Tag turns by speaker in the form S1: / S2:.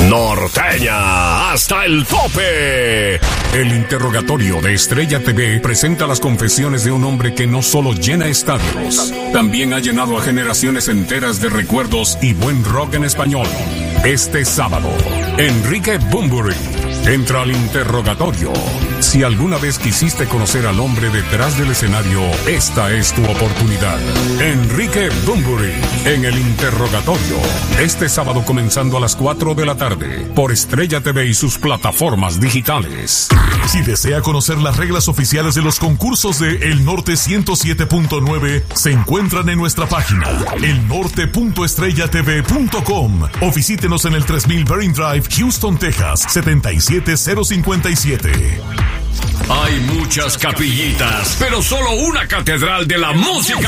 S1: Norteña hasta el tope. El interrogatorio de Estrella TV presenta las confesiones de un hombre que no solo llena estadios, también ha llenado a generaciones enteras de recuerdos y buen rock en español. Este sábado, Enrique Bunbury entra al interrogatorio. Si alguna vez quisiste conocer al hombre detrás del escenario, esta es tu oportunidad. Enrique Bunbury en el interrogatorio. Este sábado comenzando a las 4 de la tarde por Estrella TV y sus plataformas digitales.
S2: Si desea conocer las reglas oficiales de los concursos de El Norte 107.9, se encuentran en nuestra página elnorte.estrellatv.com o visítenos en el 3000 Bering Drive, Houston, Texas 77057.
S1: Hay muchas capillitas, pero solo una catedral de la música